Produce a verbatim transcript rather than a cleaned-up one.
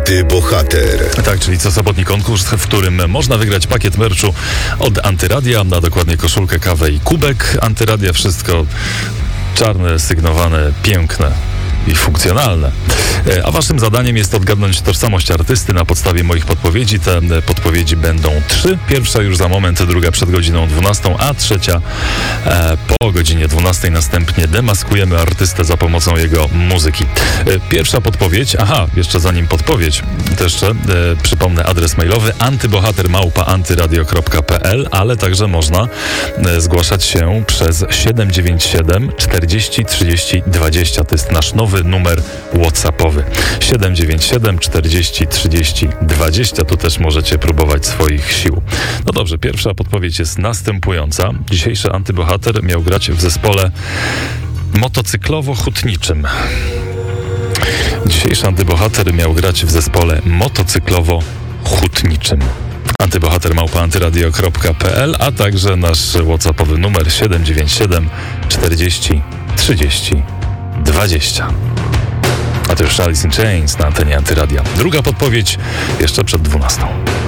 Antybohater. Tak, czyli co sobotni konkurs, w którym można wygrać pakiet merchu od Antyradia, a dokładnie koszulkę, kawę i kubek Antyradia. Wszystko czarne, sygnowane, piękne i funkcjonalne. A waszym zadaniem jest odgadnąć tożsamość artysty na podstawie moich podpowiedzi. Te podpowiedzi będą trzy. Pierwsza już za moment, druga przed godziną dwunastą, a trzecia e, po godzinie dwunastej. Następnie demaskujemy artystę za pomocą jego muzyki. E, pierwsza podpowiedź, aha, jeszcze zanim podpowiedź, to jeszcze e, przypomnę adres mailowy antybohater małpa antyradio kropka p l, ale także można e, zgłaszać się przez siedem dziewięć siedem czterdzieści trzydzieści dwadzieścia. To jest nasz nowy numer WhatsAppowy. siedem dziewięć siedem czterdzieści trzydzieści dwadzieścia. Tu też możecie próbować swoich sił. No dobrze, pierwsza podpowiedź jest następująca. Dzisiejszy antybohater miał grać w zespole motocyklowo-hutniczym. Dzisiejszy antybohater miał grać w zespole motocyklowo-hutniczym. Antybohater małpa antyradio kropka p l, a także nasz WhatsAppowy numer siedem dziewięć siedem czterdzieści trzydzieści dwadzieścia. A to już Alice in Chains na antenie Antyradia. Druga podpowiedź jeszcze przed dwunastą.